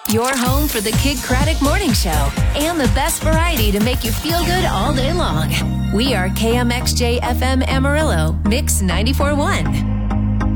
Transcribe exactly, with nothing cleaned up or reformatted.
Your home for the Kid Craddock Morning Show and the best variety to make you feel good all day long. We are K M X J F M Amarillo, Mix ninety-four point one.